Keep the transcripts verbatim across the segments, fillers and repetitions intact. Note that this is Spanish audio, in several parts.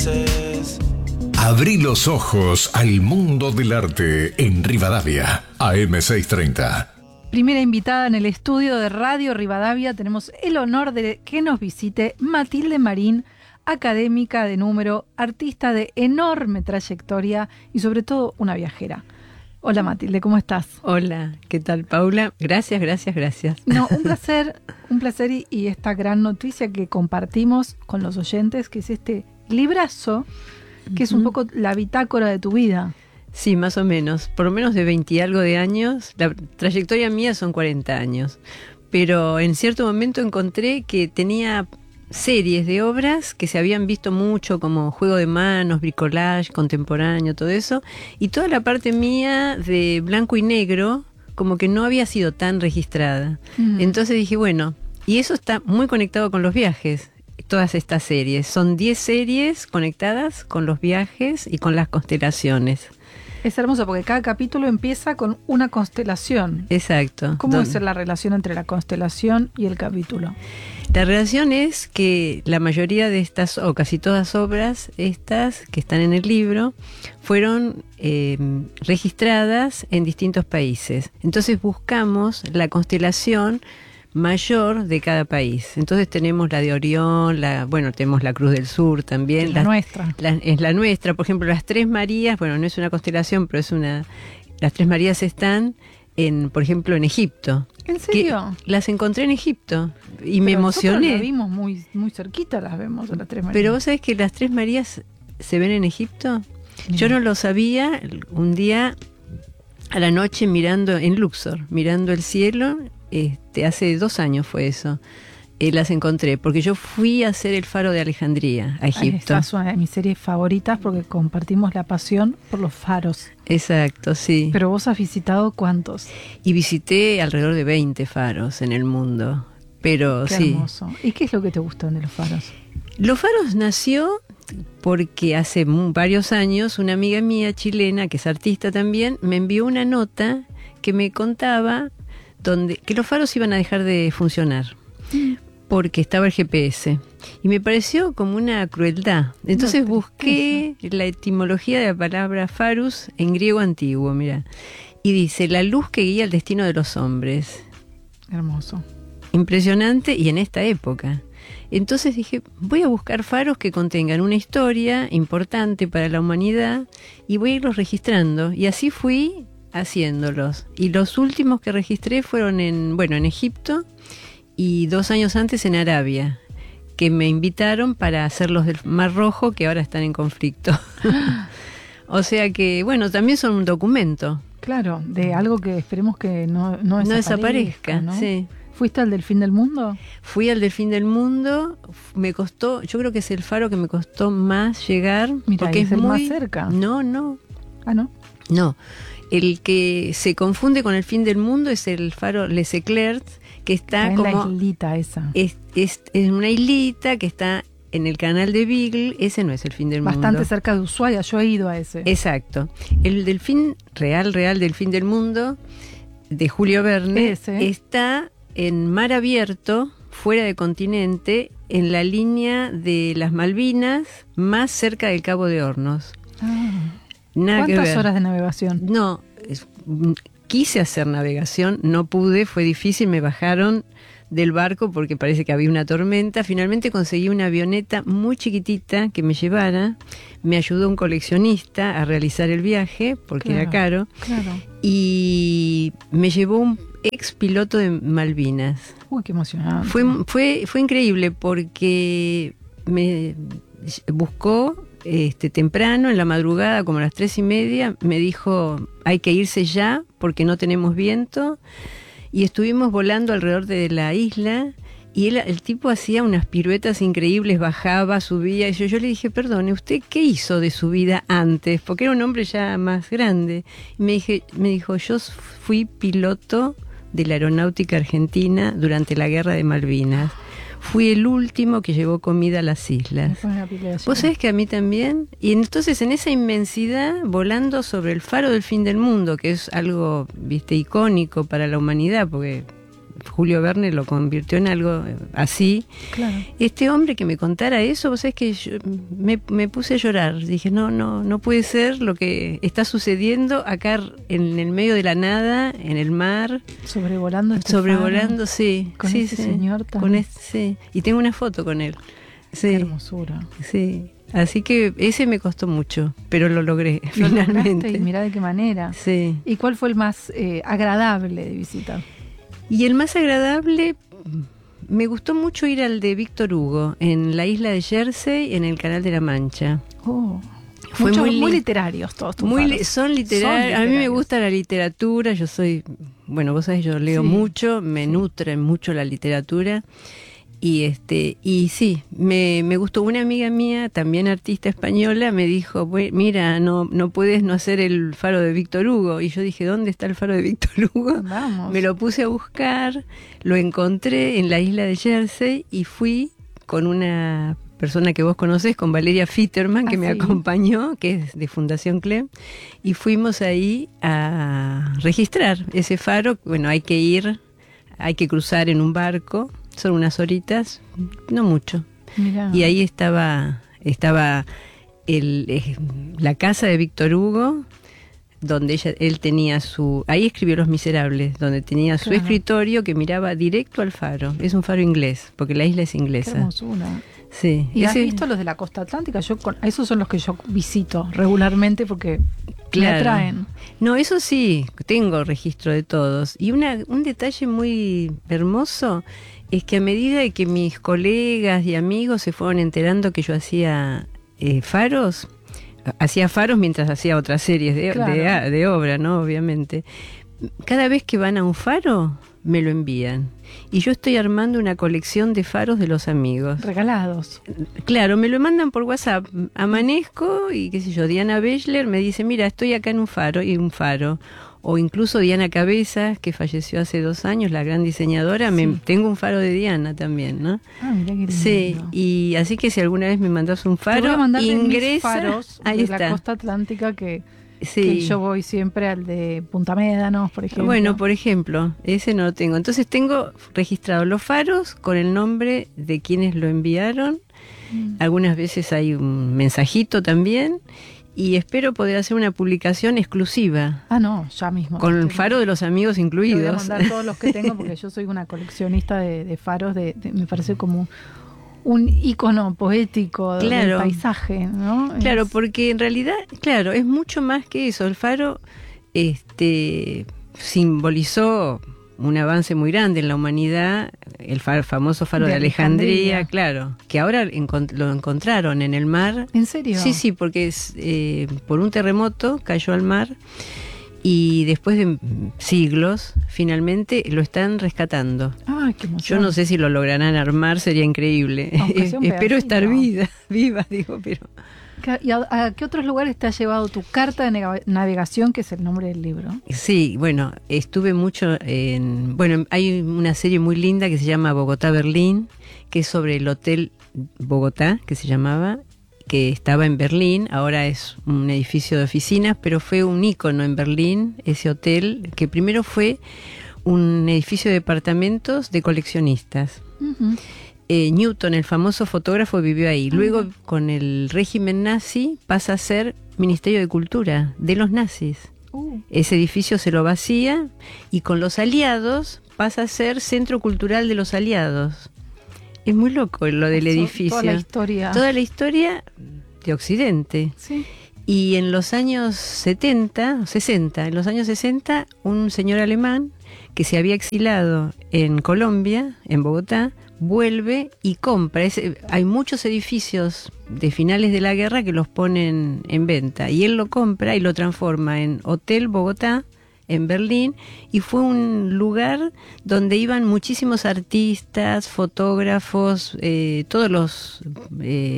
dices. Abrí los ojos al mundo del arte en Rivadavia, A M seiscientos treinta. Primera invitada en el estudio de Radio Rivadavia, tenemos el honor de que nos visite Matilde Marín, académica de número, artista de enorme trayectoria y sobre todo una viajera. Hola Matilde, ¿cómo estás? Hola, ¿qué tal Paula? Gracias, gracias, gracias. No, un placer, un placer y, y esta gran noticia que compartimos con los oyentes, que es este librazo, que es un poco la bitácora de tu vida. Sí, más o menos, por lo menos de veinte y algo de años. La trayectoria mía son cuarenta años, pero en cierto momento encontré que tenía series de obras que se habían visto mucho, como juego de manos, bricolage, contemporáneo, todo eso, y toda la parte mía de blanco y negro como que no había sido tan registrada. Mm. Entonces dije, bueno, y eso está muy conectado con los viajes. Todas estas series, son diez series conectadas con los viajes y con las constelaciones. Es hermoso porque cada capítulo empieza con una constelación. Exacto. ¿Cómo Don... es la relación entre la constelación y el capítulo? La relación es que la mayoría de estas, o casi todas obras, estas que están en el libro, fueron eh, registradas en distintos países. Entonces buscamos la constelación mayor de cada país. Entonces tenemos la de Orión, la, bueno, tenemos la Cruz del Sur también. Es la, la nuestra. La, es la nuestra. Por ejemplo, las Tres Marías, bueno, no es una constelación, pero es una... Las Tres Marías están, en, por ejemplo, en Egipto. ¿En serio? Las encontré en Egipto y pero me emocioné. Las vimos muy, muy cerquita, las vemos a las Tres Marías. Pero vos sabés que las Tres Marías se ven en Egipto. Mira. Yo no lo sabía. Un día a la noche mirando en Luxor, mirando el cielo... Este, hace dos años fue eso, eh, las encontré, porque yo fui a hacer el Faro de Alejandría, a Egipto. Esta es una de mis series favoritas porque compartimos la pasión por los faros. Exacto, sí. Pero vos has visitado ¿cuántos? Y visité alrededor de veinte faros en el mundo, pero qué sí. Hermoso. ¿Y qué es lo que te gustan de los faros? Los faros nació porque hace varios años una amiga mía chilena, que es artista también, me envió una nota que me contaba donde que los faros iban a dejar de funcionar porque estaba el G P S y me pareció como una crueldad. Entonces no, busqué la etimología de la palabra farus en griego antiguo, mira, y dice la luz que guía el destino de los hombres. Hermoso, impresionante, y en esta época. Entonces dije, voy a buscar faros que contengan una historia importante para la humanidad y voy a irlos registrando, y así fui haciéndolos. Y los últimos que registré fueron en, bueno, en Egipto y dos años antes en Arabia, que me invitaron para hacer los del Mar Rojo, que ahora están en conflicto. O sea que, bueno, también son un documento. Claro, de algo que esperemos que no, no desaparezca. No desaparezca, ¿no? Sí. ¿Fuiste al del Fin del Mundo? Fui al del Fin del Mundo, me costó, yo creo que es el faro que me costó más llegar. Mira, porque es, es el muy más cerca. No, no. Ah, ¿no? No. El que se confunde con el Fin del Mundo es el faro Les Eclairs, que está en como... la islita esa. Es, es, es una islita que está en el canal de Beagle. Ese no es el Fin del Bastante Mundo. Bastante cerca de Ushuaia, yo he ido a ese. Exacto. El del fin real, real del Fin del Mundo, de Julio Verne, ese está en mar abierto, fuera de continente, en la línea de las Malvinas, más cerca del Cabo de Hornos. Ah. Nada ¿Cuántas que ver. horas de navegación? No, es, quise hacer navegación, no pude, fue difícil, me bajaron del barco porque parece que había una tormenta. Finalmente conseguí una avioneta muy chiquitita que me llevara, me ayudó un coleccionista a realizar el viaje porque claro, era caro, claro. Y me llevó un ex piloto de Malvinas. Uy, qué emocionante. Fue, fue, fue increíble porque me buscó Este, temprano, en la madrugada, como a las tres y media, me dijo, hay que irse ya porque no tenemos viento, y estuvimos volando alrededor de la isla, y él, el tipo hacía unas piruetas increíbles, bajaba, subía, y yo, yo le dije, perdone, ¿usted qué hizo de su vida antes? Porque era un hombre ya más grande. Y me, dije, me dijo, yo fui piloto de la Aeronáutica Argentina durante la Guerra de Malvinas. Fui el último que llevó comida a las islas. ¿Vos sabés que a mí también? Y entonces en esa inmensidad, volando sobre el faro del fin del mundo, que es algo, viste, icónico para la humanidad, porque Julio Verne lo convirtió en algo así. Claro. Este hombre que me contara eso, vos sabés que yo me, me puse a llorar. Dije, no, no, no puede ser lo que está sucediendo acá en el medio de la nada, en el mar. Sobrevolando este Sobrevolando, faro, sí. con sí, ese sí. señor también. Con este, sí. Y tengo una foto con él. Sí. Qué hermosura. Sí. Así que ese me costó mucho, pero lo logré Lo finalmente. lograste y mirá de qué manera. Sí. ¿Y cuál fue el más eh, agradable de visitar? Y el más agradable, me gustó mucho ir al de Víctor Hugo, en la isla de Jersey, en el Canal de la Mancha. Oh, Fue muchos, muy muy, li- literarios todos tus Muy li- faros. son, literar- Son A mí me literarios. gusta la literatura, yo soy, bueno, vos sabés, yo leo Sí. mucho, me Sí. nutre mucho la literatura. Y este y sí, me, me gustó. Una amiga mía, también artista española, me dijo, "Bue- mira, no no puedes no hacer el faro de Víctor Hugo". Y yo dije, ¿dónde está el faro de Víctor Hugo? Vamos. Me lo puse a buscar, lo encontré en la isla de Jersey y fui con una persona que vos conocés, con Valeria Fitterman, que Ah, me sí. acompañó, que es de Fundación Clem, y fuimos ahí a registrar ese faro. Bueno, hay que ir, hay que cruzar en un barco, son unas horitas, no mucho. Mirá. Y ahí estaba estaba el, eh, la casa de Víctor Hugo, donde ella, él tenía su... Ahí escribió Los Miserables, donde tenía su Claro. escritorio que miraba directo al faro. Es un faro inglés, porque la isla es Qué inglesa. hermosura. Sí. ¿Y has ese- visto los de la costa atlántica? Yo con, esos son los que yo visito regularmente porque me Claro. atraen. No, eso sí, tengo registro de todos. Y una, un detalle muy hermoso es que a medida de que mis colegas y amigos se fueron enterando que yo hacía eh, faros, hacía faros mientras hacía otras series de, Claro. de, de obra, ¿no? Obviamente. Cada vez que van a un faro, me lo envían. Y yo estoy armando una colección de faros de los amigos. Regalados. Claro, me lo mandan por WhatsApp. Amanezco y qué sé yo, Diana Bechler me dice, mira, estoy acá en un faro y un faro. O incluso Diana Cabezas, que falleció hace dos años, la gran diseñadora, Sí. me, tengo un faro de Diana también, ¿no? Ah, mirá qué lindo. Sí, y así que si alguna vez me mandas un Te faro, voy a mandar de mis ingresa, faros ahí de está. la costa atlántica que, Sí. que yo voy siempre al de Punta Médanos, por ejemplo. Bueno, por ejemplo, ese no lo tengo. Entonces tengo registrados los faros con el nombre de quienes lo enviaron. Mm. Algunas veces hay un mensajito también. Y espero poder hacer una publicación exclusiva, Ah, no, ya mismo. con el Te- faro de los amigos Te voy a incluidos. mandar todos los que tengo porque yo soy una coleccionista de, de faros, de, de- me parece como un ícono poético Claro. del paisaje, ¿no? Claro, Es- porque en realidad, claro, es mucho más que eso. El faro este, simbolizó un avance muy grande en la humanidad, el fa- famoso faro de, De Alejandría, Alejandría. claro, que ahora encont- lo encontraron en el mar. ¿En serio? Sí, sí, porque es, eh, por un terremoto cayó al mar y después de mm, siglos, finalmente lo están rescatando. Ah, qué emoción. Yo no sé si lo lograrán armar, sería increíble. Aunque sea un Espero pedacito. estar viva, viva, digo, pero... ¿Y a, a qué otros lugares te ha llevado tu carta de nega- navegación, que es el nombre del libro? Sí, bueno, estuve mucho en... Bueno, hay una serie muy linda que se llama Bogotá-Berlín, que es sobre el Hotel Bogotá, que se llamaba, que estaba en Berlín, ahora es un edificio de oficinas, pero fue un ícono en Berlín, ese hotel, que primero fue un edificio de departamentos de coleccionistas. Ujú. Eh, Newton, el famoso fotógrafo, vivió ahí. Luego, con el régimen nazi, pasa a ser Ministerio de Cultura de los nazis. Uh, Ese edificio se lo vacía y con los aliados pasa a ser Centro Cultural de los Aliados. Es muy loco lo del so- edificio. Toda la historia. Toda la historia de Occidente. Sí. Y en los años setenta, sesenta, en los años sesenta, un señor alemán que se había exilado en Colombia, en Bogotá, vuelve y compra. Es- hay muchos edificios de finales de la guerra que los ponen en venta y él lo compra y lo transforma en Hotel Bogotá en Berlín, y fue un lugar donde iban muchísimos artistas, fotógrafos, eh, todos los eh,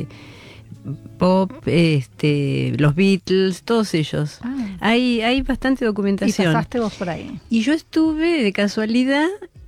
pop, este, los Beatles, todos ellos. Ah. Hay, hay bastante Y documentación. pasaste vos por ahí. Y yo estuve de casualidad,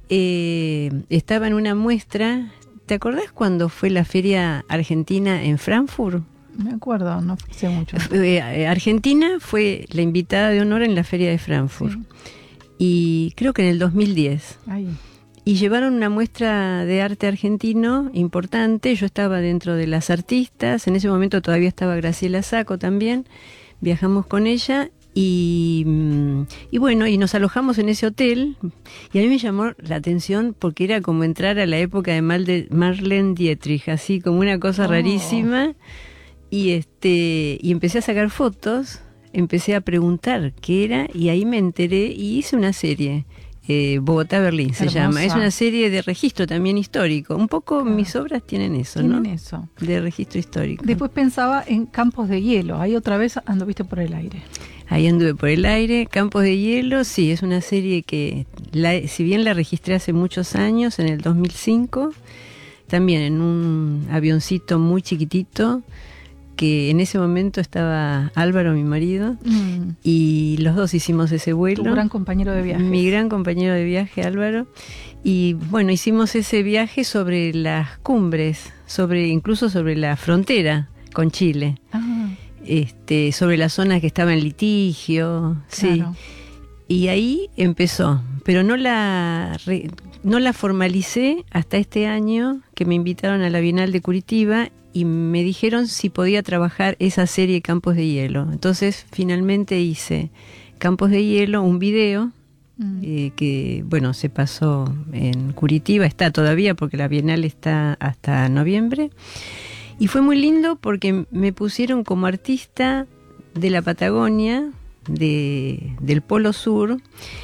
eh, estaba en una muestra. ¿Te acordás cuando fue la feria argentina en Frankfurt? Me acuerdo, no sé mucho. Eh, Argentina fue la invitada de honor en la feria de Frankfurt. Sí. Y creo que en el dos mil diez. Ahí. y llevaron una muestra de arte argentino importante. Yo estaba dentro de las artistas, en ese momento todavía estaba Graciela Sacco también, viajamos con ella y, y bueno, y nos alojamos en ese hotel y a mí me llamó la atención porque era como entrar a la época de Mal- Marlene Dietrich, así como una cosa Oh. rarísima, y este y empecé a sacar fotos, empecé a preguntar qué era y ahí me enteré y hice una serie. Eh, Bogotá-Berlín se Hermosa. llama. Es una serie de registro también histórico. Un poco Claro. mis obras tienen eso, Tienen ¿no? eso. De registro histórico. Después pensaba en Campos de Hielo. Ahí otra vez anduviste por el aire. Ahí anduve por el aire. Campos de Hielo, sí, es una serie que, la, si bien la registré hace muchos años, en el dos mil cinco, también en un avioncito muy chiquitito, que en ese momento estaba Álvaro, mi marido, Mm. y los dos hicimos ese vuelo. Tu gran compañero de viaje. Mi gran compañero de viaje, Álvaro. Y bueno, hicimos ese viaje sobre las cumbres, sobre incluso sobre la frontera con Chile, Ah, este, sobre las zonas que estaban en litigio, sí. claro. Y ahí empezó, pero no la re- no la formalicé hasta este año que me invitaron a la Bienal de Curitiba y me dijeron si podía trabajar esa serie Campos de Hielo. Entonces finalmente hice Campos de Hielo, un video Mm. eh, que bueno, se pasó en Curitiba, está todavía porque la Bienal está hasta noviembre. Y fue muy lindo porque me pusieron como artista de la Patagonia, de, del Polo Sur,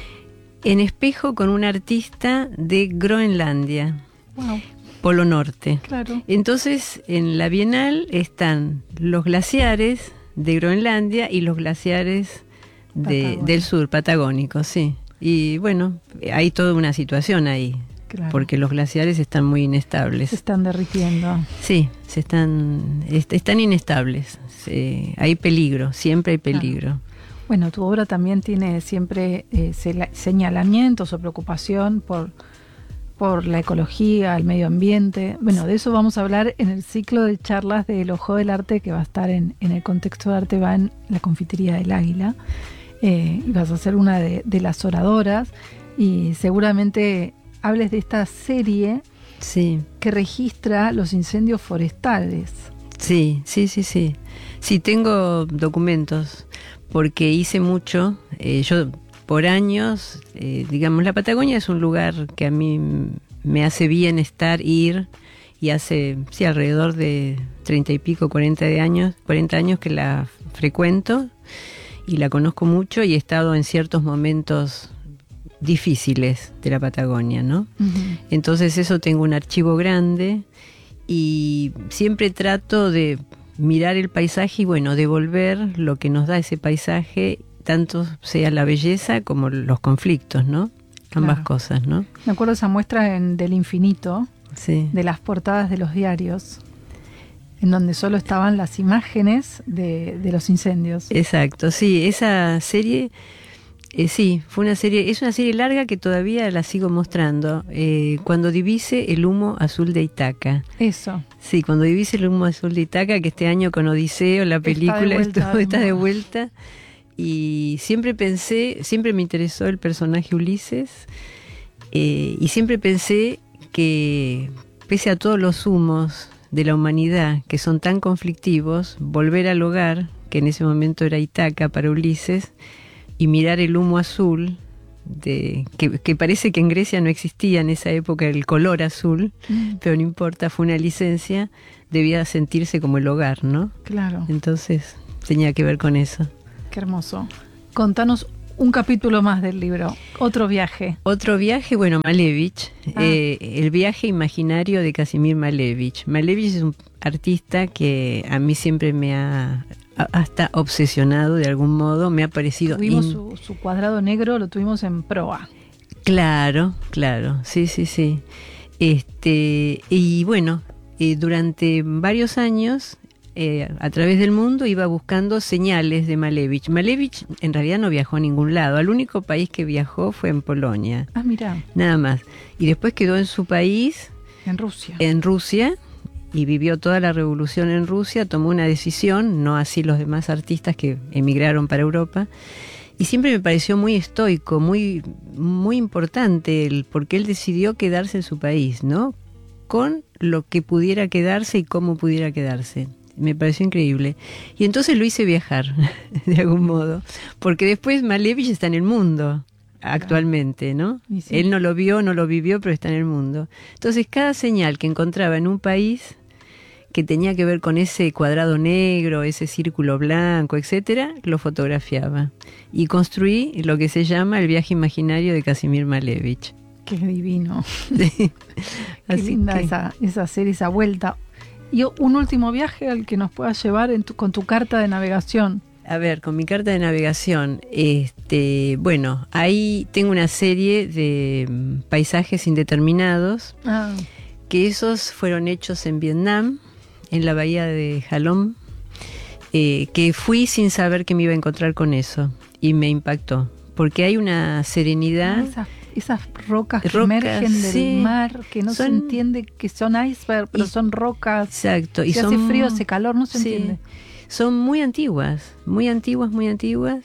en espejo con un artista de Groenlandia, Wow, Polo Norte. claro. Entonces, en la Bienal están los glaciares de Groenlandia y los glaciares de, Patagonia. del sur, patagónicos, sí. Y bueno, hay toda una situación ahí, Claro. porque los glaciares están muy inestables. Se están derritiendo. Sí, se están, est- están inestables. Se- hay peligro, siempre hay peligro. Bueno, tu obra también tiene siempre eh, sela- señalamientos o preocupación por, por la ecología, el medio ambiente. Bueno, de eso vamos a hablar en el ciclo de charlas del Ojo del Arte que va a estar en, en el contexto de arte, va en la Confitería del Águila. Eh, y vas a ser una de, de las oradoras y seguramente hables de esta serie Sí, que registra los incendios forestales. sí, sí, sí, sí. Sí, tengo documentos porque hice mucho. Eh, yo por años, eh, digamos, la Patagonia es un lugar que a mí me hace bien estar, ir, y hace, sí, alrededor de treinta y pico, cuarenta de años, cuarenta años que la frecuento y la conozco mucho y he estado en ciertos momentos difíciles de la Patagonia, ¿no? Ujú. Entonces eso, tengo un archivo grande y siempre trato de mirar el paisaje y bueno, devolver lo que nos da ese paisaje, tanto sea la belleza como los conflictos, ¿no? Ambas Claro. cosas, ¿no? Me acuerdo esa muestra en Del Infinito, Sí. de las portadas de los diarios, en donde solo estaban las imágenes de, de los incendios. Exacto, sí, esa serie, eh, sí, fue una serie, es una serie larga que todavía la sigo mostrando. Eh, cuando divise el humo azul de Ítaca. Eso. Sí, cuando divise el humo azul de Ítaca, que este año con Odiseo, la Está de película, vuelta estuvo- de está de moda. vuelta. Y siempre pensé, siempre me interesó el personaje Ulises, eh, y siempre pensé que pese a todos los humos de la humanidad que son tan conflictivos, volver al hogar, que en ese momento era Ítaca para Ulises, y mirar el humo azul, de, que, que parece que en Grecia no existía en esa época el color azul, Mm, pero no importa, fue una licencia, debía sentirse como el hogar, ¿no? claro, Entonces tenía que ver con eso. qué hermoso. Contanos un capítulo más del libro, otro viaje. Otro viaje, bueno, Malevich, Ah. eh, el viaje imaginario de Casimir Malevich. Malevich es un artista que a mí siempre me ha a- hasta obsesionado de algún modo, me ha parecido... Tuvimos in- su, su cuadrado negro, lo tuvimos en proa. Claro, claro, sí, sí, sí. Este, y bueno, eh, durante varios años, eh, a través del mundo, iba buscando señales de Malevich. Malevich en realidad no viajó a ningún lado, al único país que viajó fue en Polonia, Ah, mira, nada más. Y después quedó en su país, en Rusia. en Rusia, y vivió toda la revolución en Rusia, tomó una decisión, no así los demás artistas que emigraron para Europa, y siempre me pareció muy estoico, muy, muy importante, él, porque él decidió quedarse en su país, ¿no? Con lo que pudiera quedarse y cómo pudiera quedarse. Me pareció increíble. Y entonces lo hice viajar, de algún modo, porque después Malevich está en el mundo actualmente, ¿no? Sí. Él no lo vio, no lo vivió, pero está en el mundo. Entonces cada señal que encontraba en un país que tenía que ver con ese cuadrado negro, ese círculo blanco, etcétera, lo fotografiaba. Y construí lo que se llama el viaje imaginario de Casimir Malevich. Qué divino. Sí. Qué Así linda que, esa, esa hacer esa vuelta. Y un último viaje al que nos puedas llevar en tu, con tu carta de navegación. A ver, con mi carta de navegación, este, bueno, ahí tengo una serie de paisajes indeterminados, Ah. que esos fueron hechos en Vietnam, en la bahía de Halong, eh, que fui sin saber que me iba a encontrar con eso, y me impactó, porque hay una serenidad. Esas, esas rocas que Rocas, emergen del sí. mar, que no Son- se entiende que son iceberg, pero Y- son rocas. Exacto. Si Y hace son, frío, hace calor, no se sí, entiende. son muy antiguas, muy antiguas, muy antiguas.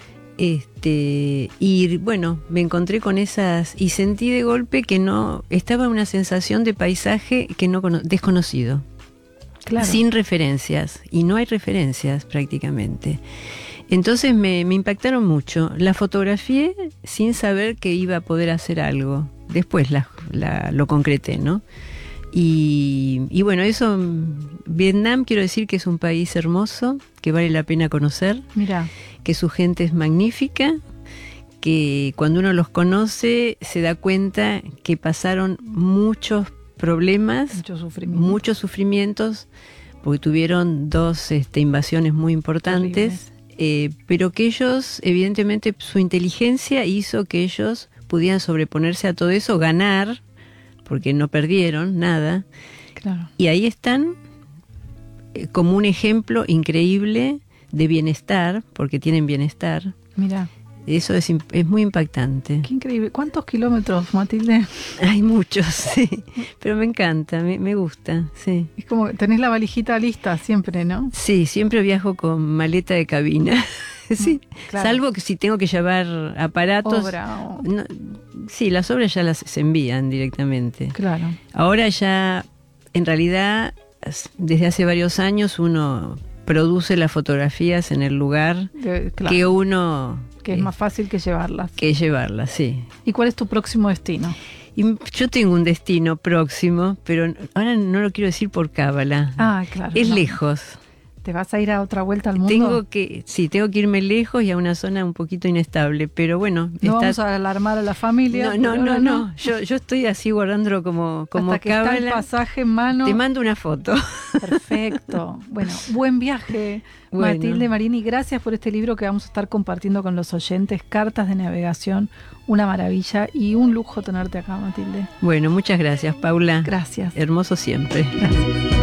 Este, y bueno, me encontré con esas y sentí de golpe que no, estaba una sensación de paisaje que no cono- desconocido, Claro. sin referencias, y no hay referencias prácticamente. Entonces me, me impactaron mucho. La fotografié sin saber que iba a poder hacer algo. Después la, la- lo concreté, ¿no? Y, y bueno, eso, Vietnam quiero decir que es un país hermoso, que vale la pena conocer, Mira, que su gente es magnífica, que cuando uno los conoce se da cuenta que pasaron muchos problemas, mucho sufrimiento. muchos sufrimientos, porque tuvieron dos este, invasiones muy importantes, eh, pero que ellos, evidentemente, su inteligencia hizo que ellos pudieran sobreponerse a todo eso, ganar, porque no perdieron nada, Claro. y ahí están eh, como un ejemplo increíble de bienestar, porque tienen bienestar. Mira, Eso es, imp- es muy impactante. qué increíble. ¿Cuántos kilómetros, Matilde? Hay muchos, sí, pero me encanta, me, me gusta, sí. Es como que tenés la valijita lista siempre, ¿no? Sí, siempre viajo con maleta de cabina, sí, Claro. salvo que si tengo que llevar aparatos. Obra o- No, sí, las obras ya las se envían directamente. Claro. Ahora ya, en realidad, desde hace varios años uno produce las fotografías en el lugar De- claro. que uno... Que es eh, más fácil que llevarlas. que llevarlas, sí. ¿Y cuál es tu próximo destino? Y yo tengo un destino próximo, pero ahora no lo quiero decir por cábala. Ah, claro. es no. lejos. ¿Te vas a ir a otra vuelta al mundo? Tengo que, sí, tengo que irme lejos y a una zona un poquito inestable, pero bueno. No está- vamos a alarmar a la familia. no, no, por no, ahora no. Yo, yo estoy así guardándolo como, como Hasta que está el cábala. pasaje en mano. Te mando una foto. Perfecto. Bueno, buen viaje, Bueno. Matilde Marini. Gracias por este libro que vamos a estar compartiendo con los oyentes. Cartas de navegación, una maravilla y un lujo tenerte acá, Matilde. Bueno, muchas gracias, Paula. Gracias. Hermoso siempre. Gracias.